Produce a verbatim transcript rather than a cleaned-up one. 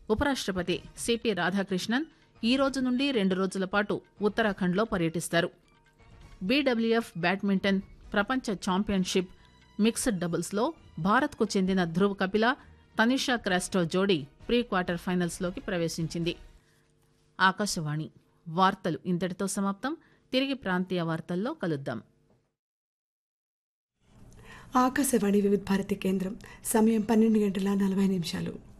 ఉపరాష్టపతి సిపి రాధాకృష్ణన్ ఈ రోజు నుండి రెండు రోజుల పాటు ఉత్తరాఖండ్లో పర్యటిస్తారు. బీడబ్ల్యూఎఫ్ బ్యాడ్మింటన్ ప్రపంచ ఛాంపియన్షిప్ మిక్స్డ్ డబుల్స్లో భారత్కు చెందిన ధ్రువ్ కపిల తనిషా క్రాస్టో జోడీ ప్రీ క్వార్టర్ ఫైనల్స్లోకి ప్రవేశించింది. ఆకాశవాణి వార్తలు ఇంతటితో సమాప్తం. తిరిగి ప్రాంతీయ వార్తల్లో కలుద్దాం. ఆకాశవాణి వివిధ భారతి కేంద్రం. సమయం పన్నెండు గంటల నలభై నిమిషాలు.